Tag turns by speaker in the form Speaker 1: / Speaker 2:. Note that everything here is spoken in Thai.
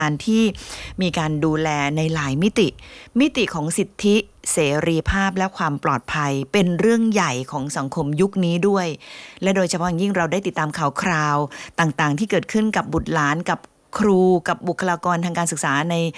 Speaker 1: การที่มีการดูแลในหลายมิติของสิทธิเสรีภาพและความปลอดภัยเป็นเรื่องใหญ่ของสังคมยุคนี้ด้วยและโดยเฉพาะอย่างยิ่งเราได้ติดตามข่าวคราวต่างๆที่เกิดขึ้นกับบุตรหลานกับครูกับบุคลากรทางการศึกษาใน